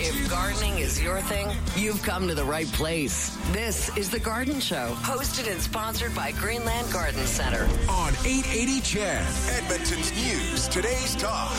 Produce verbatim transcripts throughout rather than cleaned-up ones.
If gardening is your thing, you've come to the right place. This is The Garden Show, hosted and sponsored by Greenland Garden Center. On eight eighty C H E D, Edmonton's News, Today's Talk.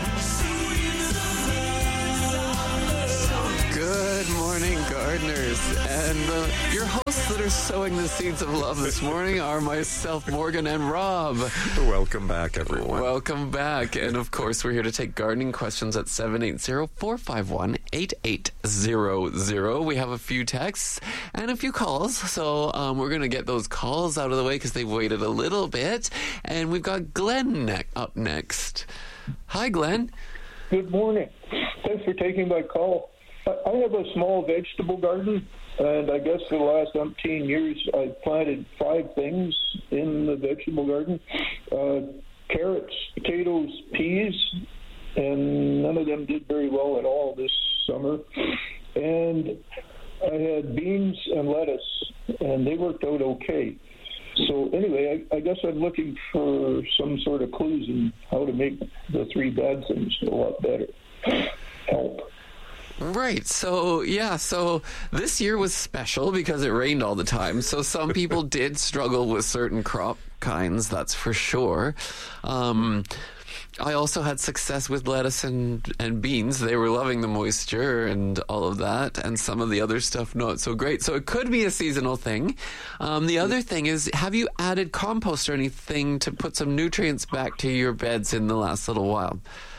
Good morning, gardeners. And uh, your hosts that are sowing the seeds of love this morning are myself, Morgan, and Rob. Welcome back, everyone. Welcome back. And of course, we're here to take gardening questions at seven eight zero, four five one, eight eight zero zero. We have a few texts and a few calls. So um, we're going to get those calls out of the way because they've waited a little bit. And we've got Glenn ne- up next. Hi, Glenn. Good morning. Thanks for taking my call. I have a small vegetable garden, and I guess for the last umpteen years I've planted five things in the vegetable garden. Uh, carrots, potatoes, peas, and none of them did very well at all this summer. And I had beans and lettuce, and they worked out okay. So anyway, I, I guess I'm looking for some sort of clues in how to make the three bad things a lot better. Help. Right. So, yeah. So this year was special because it rained all the time. So some people did struggle with certain crop kinds, that's for sure. Um, I also had success with lettuce and, and beans. They were loving the moisture and all of that, and some of the other stuff not so great. So it could be a seasonal thing. Um, the other thing is, have you added compost or anything to put some nutrients back to your beds in the last little while?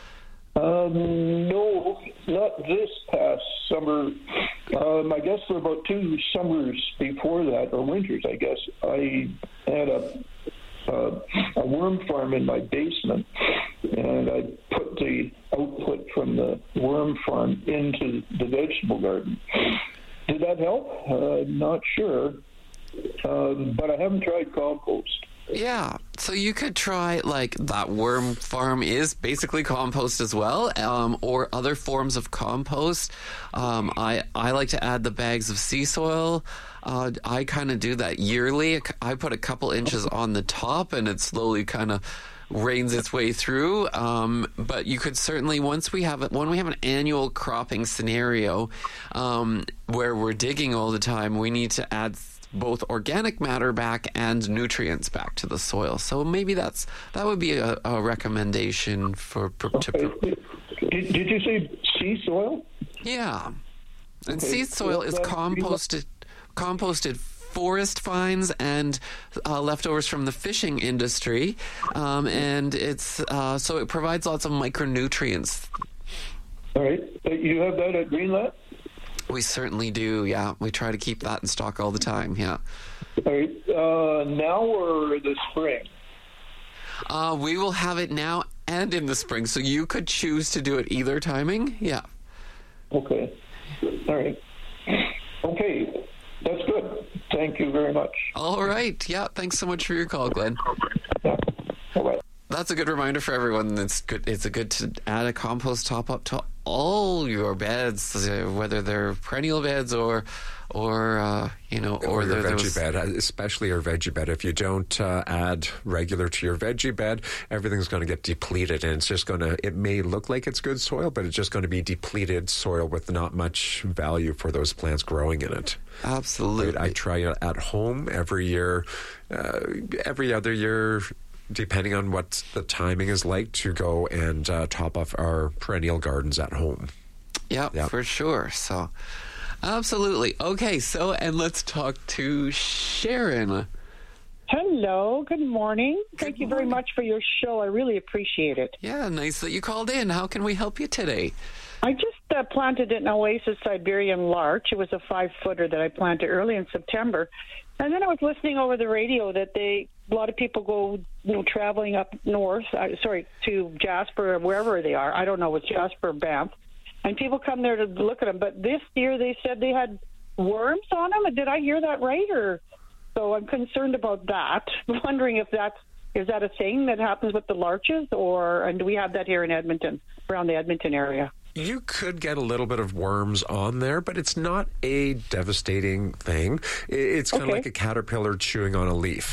Um, no, not this past summer. Um, I guess for about two summers before that, or winters, I guess, I had a uh, a worm farm in my basement, and I put the output from the worm farm into the vegetable garden. Did that help? Uh, not sure, um, but I haven't tried compost. Yeah, so you could try, like, that worm farm is basically compost as well, um, or other forms of compost. Um, I, I like to add the bags of sea soil. Uh, I kind of do that yearly. I put a couple inches on the top, and it slowly kind of rains its way through. Um, but you could certainly, once we have it, when we have an annual cropping scenario um, where we're digging all the time, we need to add both organic matter back and nutrients back to the soil. So maybe that's that would be a, a recommendation for. for to, did, did you say sea soil? Yeah, and Okay. seed soil is Well, composted composted forest fines and uh, leftovers from the fishing industry, um, and it's uh, so it provides lots of micronutrients. All right. Uh, You have that at Greenland? We certainly do, yeah. We try to keep that in stock all the time, yeah. All right. Uh, now or the spring? Uh, we will have it now and in the spring, so you could choose to do it either timing, yeah. Okay. All right. Okay. That's good. Thank you very much. All right, yeah, thanks so much for your call, Glenn. Yeah. Bye-bye. That's a good reminder for everyone. It's good. It's a good to add a compost top up to all your beds, uh, whether they're perennial beds or, or uh, you know, or, or your there, veggie was... bed, especially your veggie bed. If you don't uh, add regular to your veggie bed, everything's going to get depleted, and it's just going to. It may look like it's good soil, but it's just going to be depleted soil with not much value for those plants growing in it. Absolutely. I try it at home every year, uh, every other year, depending on what the timing is like, to go and uh, top off our perennial gardens at home. Yeah, Yep. for sure. So, absolutely. Okay, so, and let's talk to Sharon. Hello, good morning. Thank Good you very morning. much for your show. I really appreciate it. Yeah, nice that you called in. How can we help you today? I just uh, planted an Oasis Siberian larch. It was a five-footer that I planted early in September. And then I was listening over the radio that they a lot of people go, you know, traveling up north, uh, sorry, to Jasper or wherever they are. I don't know, it's Jasper or Banff. And people come there to look at them. But this year they said they had worms on them. Did I hear that right? Or so I'm concerned about that. I'm wondering if that's, is that a thing that happens with the larches, or, and do we have that here in Edmonton, around the Edmonton area? You could get a little bit of worms on there, but it's not a devastating thing. It's kind of Okay. like a caterpillar chewing on a leaf.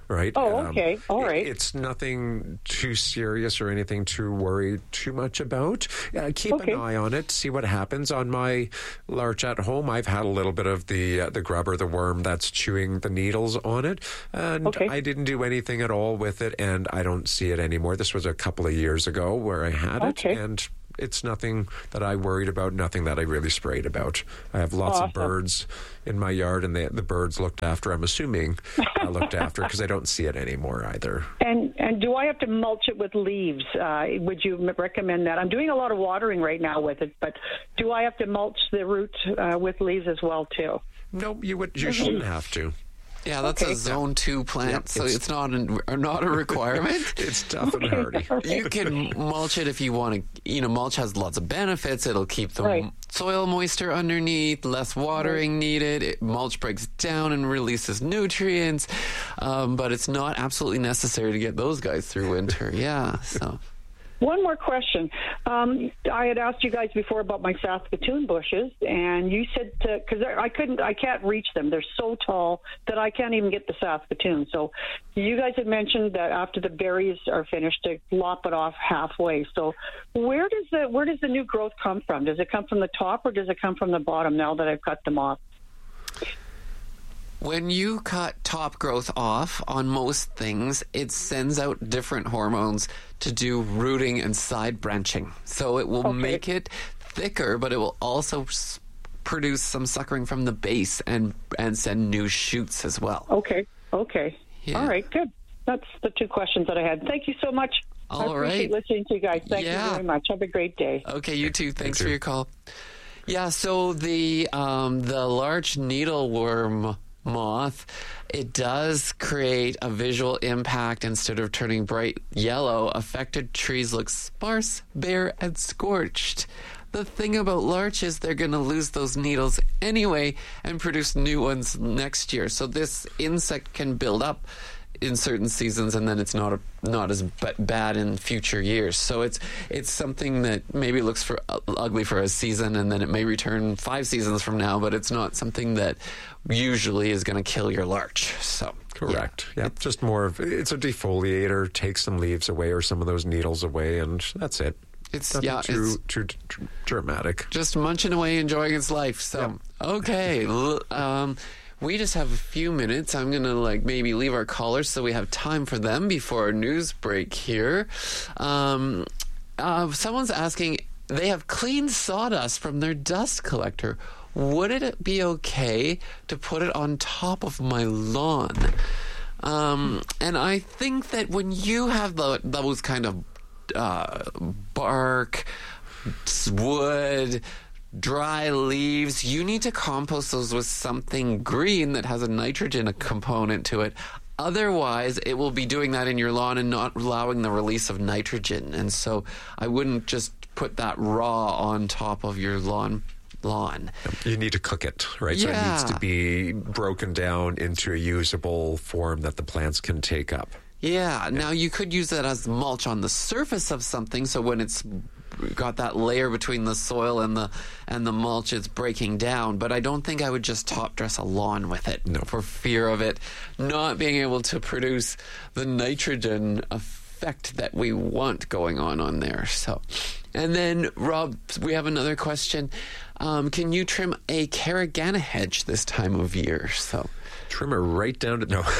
right? Oh, okay. Um, All right. It, it's nothing too serious or anything to worry too much about. Uh, keep okay. an eye on it. See what happens. On my larch at home, I've had a little bit of the uh, the grub or the worm that's chewing the needles on it, and okay. I didn't do anything at all with it, and I don't see it anymore. This was a couple of years ago where I had okay. it, and it's nothing that I worried about, nothing that I really sprayed about. I have lots awesome. of birds in my yard, and the, the birds looked after, I'm assuming, uh, looked after, because I don't see it anymore either. And and do I have to mulch it with leaves? Uh, would you recommend that? I'm doing a lot of watering right now with it, but do I have to mulch the root uh, with leaves as well, too? No, you would. You shouldn't have to. Yeah, that's okay. a zone two plant, yep, so it's, it's not an, not a requirement. It's tough and hardy. You can mulch it if you want to. You know, mulch has lots of benefits. It'll keep the right. soil moisture underneath, less watering right. needed. It, mulch breaks down and releases nutrients, um, but it's not absolutely necessary to get those guys through winter. Yeah, so. One more question. Um, I had asked you guys before about my Saskatoon bushes, and you said because I couldn't, I can't reach them. They're so tall that I can't even get the Saskatoon. So you guys had mentioned that after the berries are finished, to lop it off halfway. So where does the where does the new growth come from? Does it come from the top or does it come from the bottom? Now that I've cut them off. When you cut top growth off on most things, it sends out different hormones to do rooting and side branching. So it will okay. make it thicker, but it will also s- produce some suckering from the base and and send new shoots as well. Okay. Okay. Yeah. All right. Good. That's the two questions that I had. Thank you so much. All I appreciate right. listening to you guys. Thank yeah. you very much. Have a great day. Okay, you too. Thanks you for too. your call. Yeah, so the um, the large needleworm moth, it does create a visual impact. Instead of turning bright yellow, affected trees look sparse, bare, and scorched. The thing about larch is they're going to lose those needles anyway and produce new ones next year. So this insect can build up in certain seasons, and then it's not a, not as b- bad in future years. So it's it's something that maybe looks for uh, ugly for a season, and then it may return five seasons from now. But it's not something that usually is going to kill your larch. So correct. Yeah, yeah it's just more of it's a defoliator. Take some leaves away or some of those needles away, and that's it. It's Nothing yeah, too, it's too too dramatic. Just munching away, enjoying its life. So yeah. okay. L- um, We just have a few minutes. I'm going to like maybe leave our callers so we have time for them before our news break here. Um, uh, someone's asking, they have clean sawdust from their dust collector. Would it be okay to put it on top of my lawn? Um, and I think that when you have the, those kind of uh, bark, wood, dry leaves, you need to compost those with something green that has a nitrogen component to it. Otherwise, it will be doing that in your lawn and not allowing the release of nitrogen. And so I wouldn't just put that raw on top of your lawn. lawn. You need to cook it, right? So Yeah. it needs to be broken down into a usable form that the plants can take up. Yeah. Now, you could use that as mulch on the surface of something, so when it's got that layer between the soil and the and the mulch, it's breaking down. But I don't think I would just top dress a lawn with it, no. for fear of it not being able to produce the nitrogen effect that we want going on on there. So, and then Rob, we have another question. Um, can you trim a Caragana hedge this time of year? So. Trim her right down to no.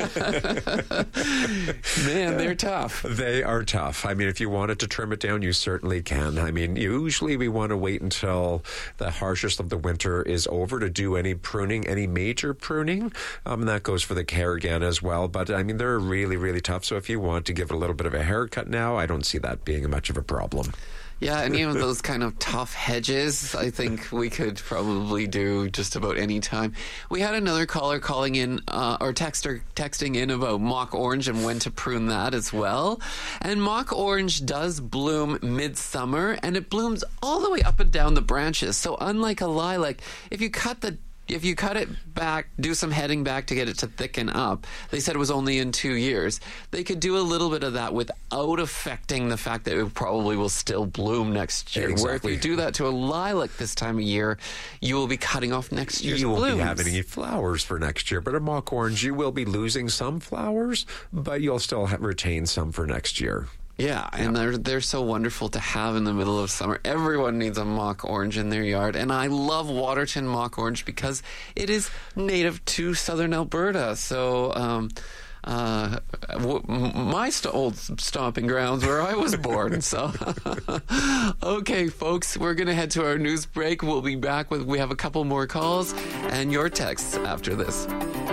Man, they're tough. They are tough. I mean, if you wanted to trim it down, you certainly can. I mean, usually we want to wait until the harshest of the winter is over to do any pruning, any major pruning. Um, and that goes for the Caragana as well. But I mean, they're really, really tough. So if you want to give it a little bit of a haircut now, I don't see that being much of a problem. Yeah, any of those kind of tough hedges, I think we could probably do just about any time. We had another caller calling in, uh, or texter texting in about mock orange and when to prune that as well. And mock orange does bloom midsummer, and it blooms all the way up and down the branches. So unlike a lilac, if you cut the if you cut it back, do some heading back to get it to thicken up. They said it was only in two years. They could do a little bit of that without affecting the fact that it probably will still bloom next year. Exactly. Where if you do that to a lilac this time of year, you will be cutting off next year's You won't blooms. be having any flowers for next year. But a mock orange, you will be losing some flowers, but you'll still ha- retain some for next year. Yeah, and they're they're so wonderful to have in the middle of summer. Everyone needs a mock orange in their yard, and I love Waterton mock orange because it is native to southern Alberta. So, um, uh, w- my st- old stomping grounds where I was born. So, okay, folks, we're gonna head to our news break. We'll be back with we have a couple more calls and your texts after this.